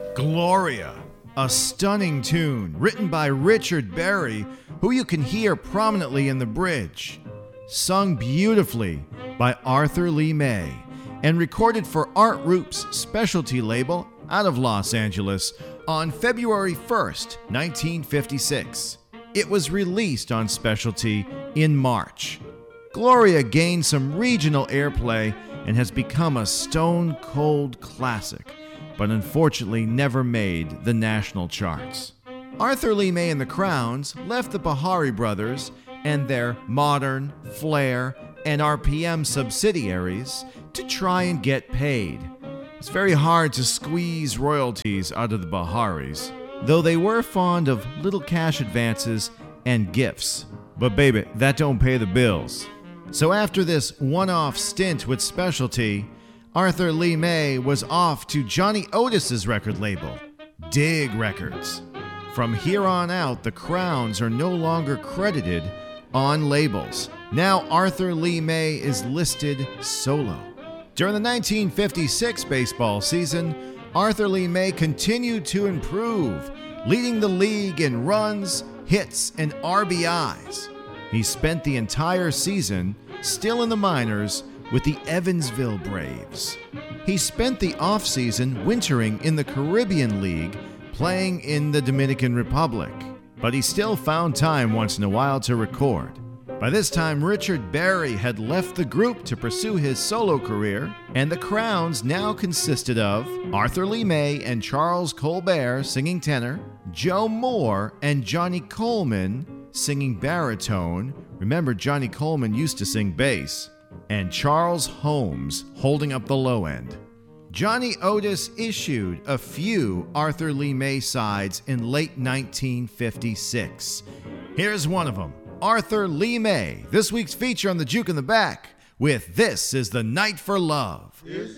Gloria, a stunning tune written by Richard Berry, who you can hear prominently in the bridge, sung beautifully by Arthur Lee May, and recorded for Art Roop's Specialty label out of Los Angeles on February 1st, 1956. It was released on Specialty in March. Gloria gained some regional airplay and has become a stone-cold classic, but unfortunately never made the national charts. Arthur Lee May and the Crowns left the Bihari Brothers and their modern, flair, and RPM subsidiaries to try and get paid. It's very hard to squeeze royalties out of the Biharis, though they were fond of little cash advances and gifts. But baby, that don't pay the bills. So after this one-off stint with Specialty, Arthur Lee May was off to Johnny Otis's record label, Dig Records. From here on out, the Crowns are no longer credited on labels. Now Arthur Lee May is listed solo. During the 1956 baseball season, Arthur Lee May continued to improve, leading the league in runs, hits, and RBIs. He spent the entire season still in the minors with the Evansville Braves. He spent the offseason wintering in the Caribbean League, playing in the Dominican Republic, but he still found time once in a while to record. By this time, Richard Berry had left the group to pursue his solo career, and the Crowns now consisted of Arthur Lee May and Charles Colbert singing tenor, Joe Moore and Johnny Coleman singing baritone. Remember, Johnny Coleman used to sing bass. And Charles Holmes holding up the low end. Johnny Otis issued a few Arthur Lee May sides in late 1956. Here's one of them, Arthur Lee May, this week's feature on the Juke in the Back with This Is the Night for Love.